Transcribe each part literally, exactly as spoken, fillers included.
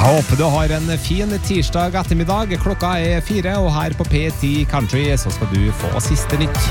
Håper du har en fin tirsdag ettermiddag. Klokka er fire, og her på P ti Country så skal du få siste nytt.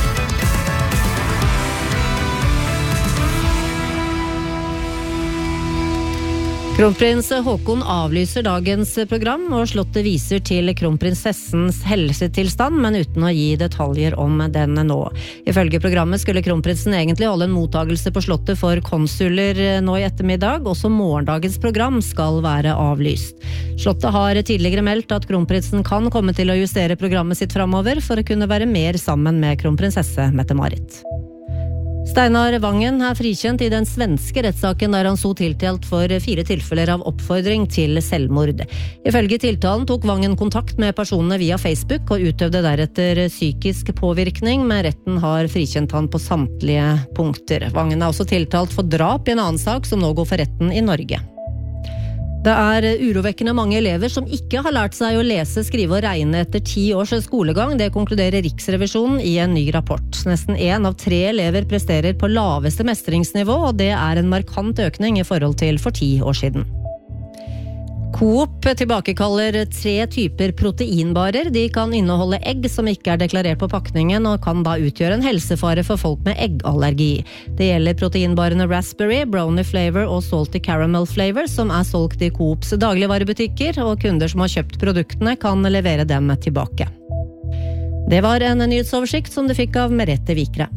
Kronprins Håkon avlyser dagens program, og slottet viser til kronprinsessens helsetilstand, men uten å gi detaljer om den nå. Ifølge programmet skulle kronprinsen egentlig holde en mottagelse på slottet for konsuler nå i ettermiddag. Også morgendagens program skal være avlyst. Slottet har tidligere meldt at kronprinsen kan komme til å justere programmet sitt fremover for å kunne være mer sammen med kronprinsesse Mette-Marit. Steinar Vangen er frikjent i den svenske rettssaken der han så tiltalt for fire tilfeller av oppfordring til selvmord. Ifølge tiltalen tok Vangen kontakt med personene via Facebook og utøvde deretter psykisk påvirkning, men retten har frikjent han på samtlige punkter. Vangen er også tiltalt for drap i en annen sak som nå går for retten i Norge. Det er urovekkende mange elever som ikke har lært seg å lese, skrive og regne etter ti års skolegang. Det konkluderer Riksrevisjonen i en ny rapport. Nesten en av tre elever presterer på laveste mestringsnivå, og det er en markant økning i forhold til for ti år siden. Coop tilbakekaller tre typer proteinbarer. De kan inneholde egg som ikke er deklarert på pakningen, og kan da utgjøre en helsefare for folk med eggallergi. Det gjelder proteinbarene Raspberry, Brownie Flavor og Salty Caramel Flavor, som er solgt i Coops dagligvarebutikker, og kunder som har kjøpt produktene kan levere dem tilbake. Det var en nyhetsoversikt som du fikk av Merete Vikre.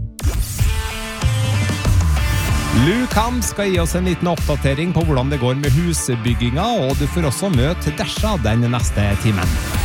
Luke Ham skal gi oss en liten oppdatering på hvordan det går med husbygginga, og du får også møte Dasha den neste timen.